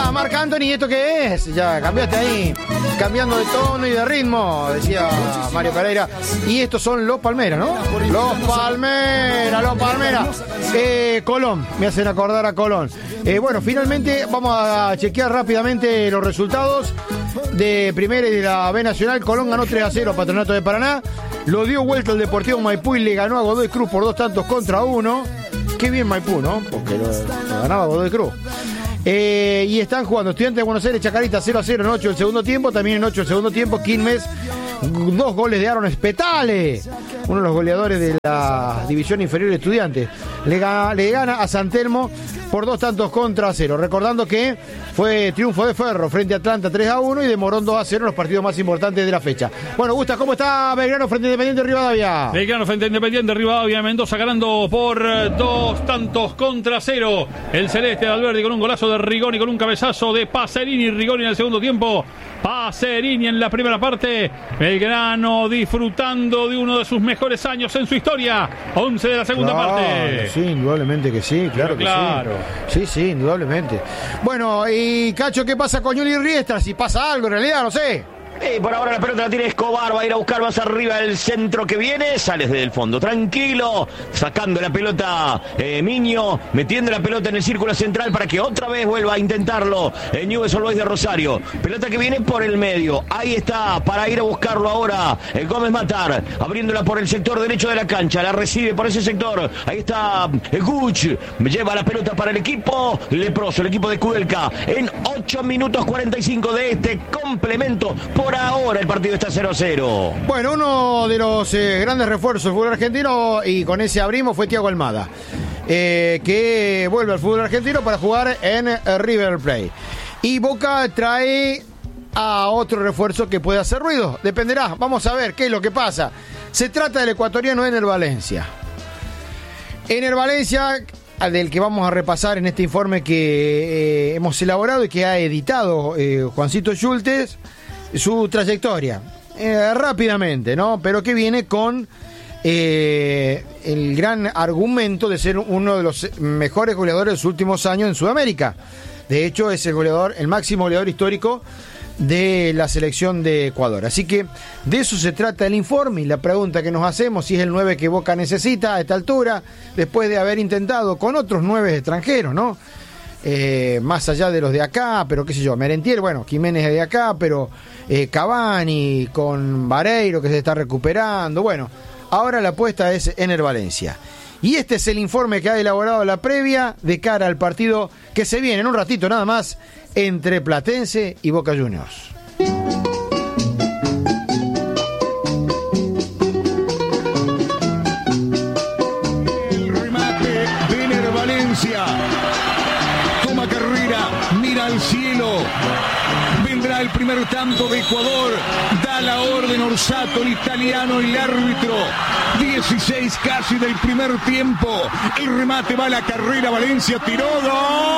Hola, Marc Anthony, ¿esto qué es? Ya cambiaste ahí, cambiando de tono y de ritmo, decía Mario Pereira. Y estos son Los Palmeras, ¿no? Los Palmeras. Colón, me hacen acordar a Colón. Bueno, finalmente vamos a chequear rápidamente los resultados de Primera y de la B Nacional. Colón ganó 3-0 a Patronato de Paraná. Lo dio vuelta el Deportivo Maipú y le ganó a Godoy Cruz por 2-1. Qué bien Maipú, ¿no? Porque lo ganaba Godoy Cruz. Y están jugando Estudiantes de Buenos Aires, Chacarita 0-0 en 8 del segundo tiempo. También en 8 del segundo tiempo, Quilmes, 2 goles de Aaron Spetale, uno de los goleadores de la división inferior de Estudiantes. Le gana a San Telmo por 2-0. Recordando que fue triunfo de Ferro frente a Atlanta 3-1 y de Morón 2-0 en los partidos más importantes de la fecha. Bueno, Gustas, ¿cómo está Belgrano frente a Independiente Rivadavia? Belgrano frente a Independiente Rivadavia, Mendoza ganando por 2-0. El celeste de Alberdi con un golazo de Rigoni, con un cabezazo de Pacerini. Rigoni en el segundo tiempo, Pacerini en la primera parte. Belgrano disfrutando de uno de sus mejores años en su historia. 11 de la segunda parte. Sí, indudablemente que sí, claro. Sí, indudablemente. Bueno, y Cacho, ¿qué pasa con Juli Riestra? Si pasa algo en realidad, no sé. Por ahora la pelota la tiene Escobar, va a ir a buscar más arriba el centro que viene, sales desde el fondo, tranquilo, sacando la pelota Miño, metiendo la pelota en el círculo central para que otra vez vuelva a intentarlo Newell's Old Boys de Rosario. Pelota que viene por el medio, ahí está, para ir a buscarlo ahora Gómez Matar, abriéndola por el sector derecho de la cancha, la recibe por ese sector, ahí está Guch, lleva la pelota para el equipo leproso, el equipo de Kudelka, en 8 minutos 45 de este complemento. Por ahora el partido está 0-0. Bueno, uno de los grandes refuerzos del fútbol argentino, y con ese abrimos, fue Thiago Almada, que vuelve al fútbol argentino para jugar en River Plate. Y Boca trae a otro refuerzo que puede hacer ruido. Dependerá, vamos a ver qué es lo que pasa. Se trata del ecuatoriano Ener Valencia. Ener Valencia, del que vamos a repasar en este informe que hemos elaborado y que ha editado Juancito Schultes, su trayectoria, rápidamente, ¿no? Pero que viene con el gran argumento de ser uno de los mejores goleadores de los últimos años en Sudamérica. De hecho, es el máximo goleador histórico de la selección de Ecuador. Así que de eso se trata el informe, y la pregunta que nos hacemos, si es el 9 que Boca necesita a esta altura, después de haber intentado con otros 9 extranjeros, ¿no? Más allá de los de acá, pero qué sé yo, Merentiel, bueno, Jiménez de acá, pero Cavani con Vareiro que se está recuperando. Bueno, ahora la apuesta es Ener Valencia. Y este es el informe que ha elaborado la previa de cara al partido que se viene en un ratito nada más entre Platense y Boca Juniors. El remate de Ener Valencia. Toma carrera, mira al cielo. Vendrá el primer tanto de Ecuador. Da la orden Orsato, el italiano, el árbitro. 16 casi del primer tiempo. El remate va a la carrera. Valencia tiró. ¡Gol!